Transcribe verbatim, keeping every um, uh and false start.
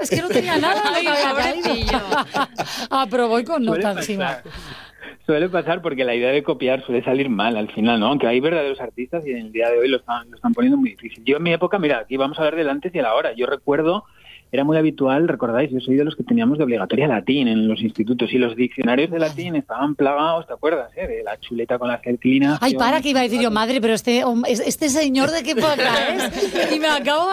es que no tenía nada. Ay, pobrecillo. Aprobó y con nota encima. Suele pasar porque la idea de copiar suele salir mal al final, ¿no? Aunque hay verdaderos artistas y en el día de hoy lo están, lo están poniendo muy difícil. Yo en mi época, mira, aquí vamos a hablar del antes y el ahora. Yo recuerdo, era muy habitual, recordáis, yo soy de los que teníamos de obligatoria latín en los institutos y los diccionarios de latín estaban plagados, ¿te acuerdas? Eh? De la chuleta con la cerclinación. Ay, para, que iba a decir yo, madre, pero este, este señor de qué época es. Y me acabo